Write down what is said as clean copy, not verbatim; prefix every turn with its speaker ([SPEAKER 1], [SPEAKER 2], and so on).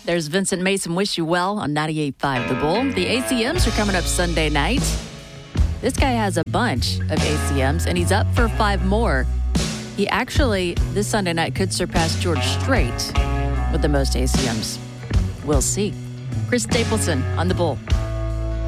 [SPEAKER 1] There's Vincent Mason, Wish You Well on 98.5 The Bull. The ACMs are coming up Sunday night. This guy has a bunch of ACMs, and he's up for 5 more. He actually, this Sunday night, could surpass George Strait with the most ACMs. We'll see. Chris Stapleton on The Bull.